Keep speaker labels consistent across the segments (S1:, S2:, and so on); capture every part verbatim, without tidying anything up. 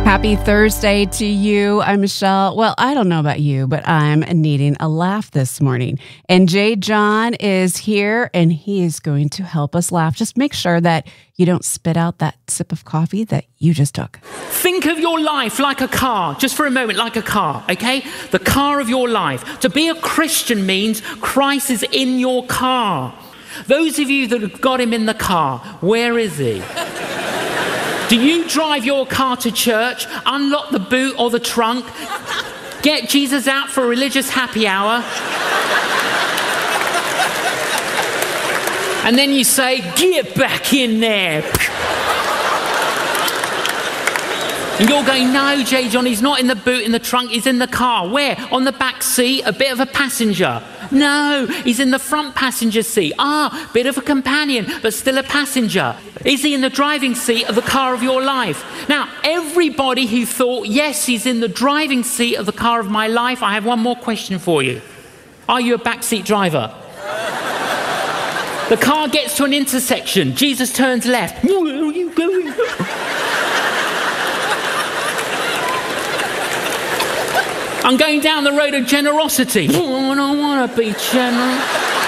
S1: Happy Thursday to you. I'm Michelle. Well, I don't know about you, but I'm needing a laugh this morning. And Jay John is here, and he is going to help us laugh. Just make sure that you don't spit out that sip of coffee that you just took.
S2: Think of your life like a car, just for a moment, like a car, okay? The car of your life. To be a Christian means Christ is in your car. Those of you that have got him in the car, where is he? Do you drive your car to church, unlock the boot or the trunk, get Jesus out for a religious happy hour, and then you say, get back in there? And you're going, no, J. John, he's not in the boot, in the trunk, he's in the car. Where? On the back seat, a bit of a passenger. No, he's in the front passenger seat. Ah, bit of a companion, but still a passenger. Is he in the driving seat of the car of your life? Now, everybody who thought, yes, he's in the driving seat of the car of my life, I have one more question for you. Are you a backseat driver? The car gets to an intersection. Jesus turns left. Where are you going? I'm going down the road of generosity. Oh, I don't want to be generous.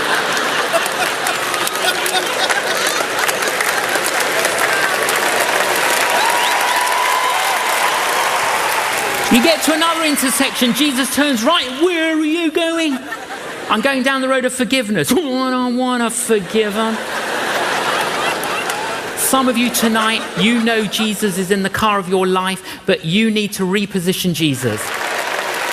S2: You get to another intersection. Jesus turns right. Where are you going? I'm going down the road of forgiveness. Oh, I don't want to forgive him. Some of you tonight, you know Jesus is in the car of your life, but you need to reposition Jesus.